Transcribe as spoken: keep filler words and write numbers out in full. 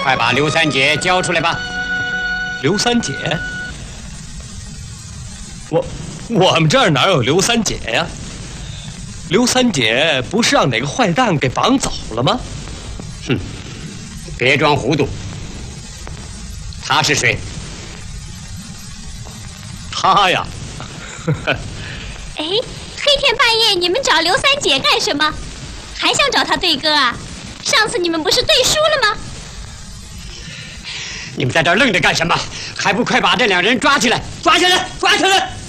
快把刘三姐交出来吧！ 刘三姐，我我们这儿哪有刘三姐呀？刘三姐不是让哪个坏蛋给绑走了吗？ 哼，别装糊涂。他是谁？ 他呀， 哎，黑天半夜你们找刘三姐干什么？还想找他对歌啊？上次你们不是对输了吗？ 你们在这儿愣着干什么？还不快把这两人抓起来！抓起来！抓起来！